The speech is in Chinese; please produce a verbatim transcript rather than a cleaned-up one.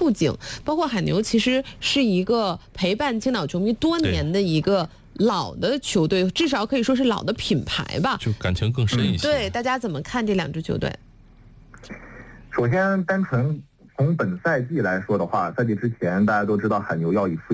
富锦，包括海牛其实是一个陪伴青岛球迷多年的一个老的球队，至少可以说是老的品牌吧， 就感情更深一些。 嗯、对，大家怎么看这两支球队？ 首先，单纯从本赛季来说的话，赛季之前大家都知道海牛要以富